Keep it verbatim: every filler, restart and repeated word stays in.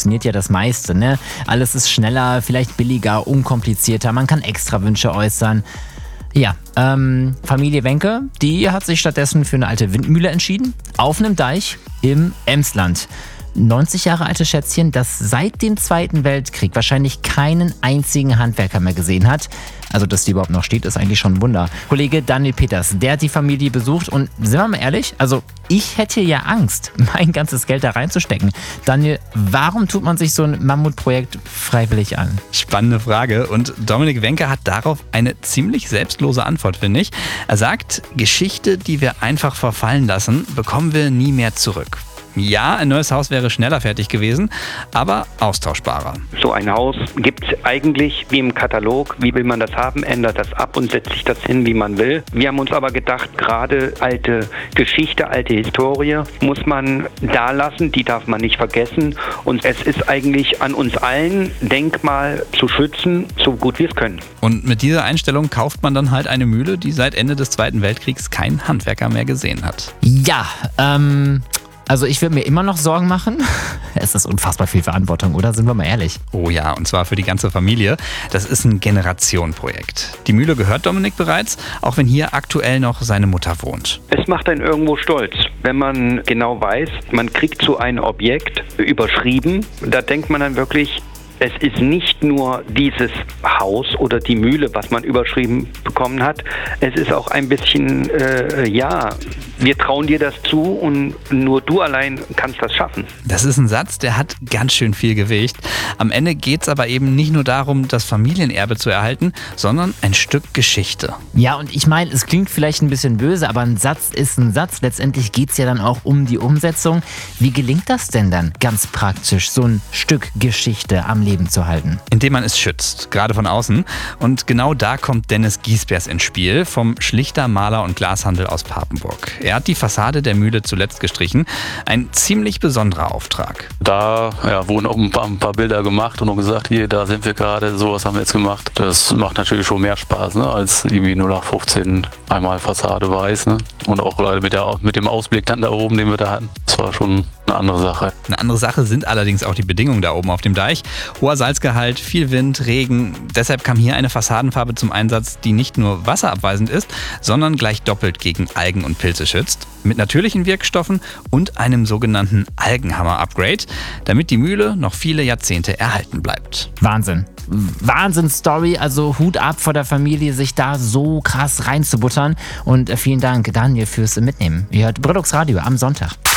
funktioniert ja das meiste, ne? Alles ist schneller, vielleicht billiger, unkomplizierter, man kann extra Wünsche äußern. Ja, ähm, Familie Wenke, die hat sich stattdessen für eine alte Windmühle entschieden, auf einem Deich im Emsland. neunzig Jahre alte Schätzchen, das seit dem Zweiten Weltkrieg wahrscheinlich keinen einzigen Handwerker mehr gesehen hat. Also, dass die überhaupt noch steht, ist eigentlich schon ein Wunder. Kollege Daniel Peters, der hat die Familie besucht und sind wir mal ehrlich, also ich hätte ja Angst, mein ganzes Geld da reinzustecken. Daniel, warum tut man sich so ein Mammutprojekt freiwillig an? Spannende Frage und Dominik Wenke hat darauf eine ziemlich selbstlose Antwort, finde ich. Er sagt, Geschichte, die wir einfach verfallen lassen, bekommen wir nie mehr zurück. Ja, ein neues Haus wäre schneller fertig gewesen, aber austauschbarer. So ein Haus gibt es eigentlich wie im Katalog. Wie will man das haben? Ändert das ab und setzt sich das hin, wie man will. Wir haben uns aber gedacht, gerade alte Geschichte, alte Historie muss man da lassen. Die darf man nicht vergessen. Und es ist eigentlich an uns allen, Denkmal zu schützen, so gut wir es können. Und mit dieser Einstellung kauft man dann halt eine Mühle, die seit Ende des Zweiten Weltkriegs kein Handwerker mehr gesehen hat. Ja, ähm... Also ich würde mir immer noch Sorgen machen. Es ist unfassbar viel Verantwortung, oder? Sind wir mal ehrlich. Oh ja, und zwar für die ganze Familie. Das ist ein Generationenprojekt. Die Mühle gehört Dominik bereits, auch wenn hier aktuell noch seine Mutter wohnt. Es macht einen irgendwo stolz, wenn man genau weiß, man kriegt so ein Objekt überschrieben. Da denkt man dann wirklich, es ist nicht nur dieses Haus oder die Mühle, was man überschrieben bekommen hat. Es ist auch ein bisschen, äh, ja, wir trauen dir das zu und nur du allein kannst das schaffen. Das ist ein Satz, der hat ganz schön viel Gewicht. Am Ende geht es aber eben nicht nur darum, das Familienerbe zu erhalten, sondern ein Stück Geschichte. Ja, und ich meine, es klingt vielleicht ein bisschen böse, aber ein Satz ist ein Satz. Letztendlich geht es ja dann auch um die Umsetzung. Wie gelingt das denn dann ganz praktisch, so ein Stück Geschichte am Leben zu halten? Indem man es schützt, gerade von außen. Und genau da kommt Dennis Giesbers ins Spiel, vom Schlichter Maler und Glashandel aus Papenburg. Er hat die Fassade der Mühle zuletzt gestrichen. Ein ziemlich besonderer Auftrag. Da ja, wurden auch ein paar, ein paar Bilder gemacht und auch gesagt, hier, da sind wir gerade, sowas haben wir jetzt gemacht. Das macht natürlich schon mehr Spaß, ne, als irgendwie null acht fünfzehn einmal Fassade weiß. Ne? Und auch gerade mit, der, mit dem Ausblick dann da oben, den wir da hatten. Das war schon eine andere Sache. Eine andere Sache sind allerdings auch die Bedingungen da oben auf dem Deich. Hoher Salzgehalt, viel Wind, Regen. Deshalb kam hier eine Fassadenfarbe zum Einsatz, die nicht nur wasserabweisend ist, sondern gleich doppelt gegen Algen und Pilze schützt. Mit natürlichen Wirkstoffen und einem sogenannten Algenhammer-Upgrade, damit die Mühle noch viele Jahrzehnte erhalten bleibt. Wahnsinn. Wahnsinn-Story, also Hut ab vor der Familie, sich da so krass reinzubuttern. Und vielen Dank, Daniel, fürs Mitnehmen. Ihr hört Brillux Radio am Sonntag.